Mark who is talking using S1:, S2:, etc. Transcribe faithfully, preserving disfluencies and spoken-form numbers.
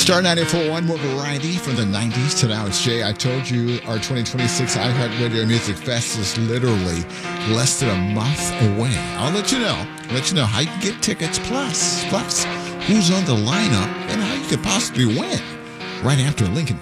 S1: Star ninety-four point one, more variety from the nineties to now. It's Jay. I told you our twenty twenty-six iHeartRadio Music Fest is literally less than a month away. I'll let you know. Let you know how you can get tickets, plus, plus who's on the lineup, and how you could possibly win right after Lincoln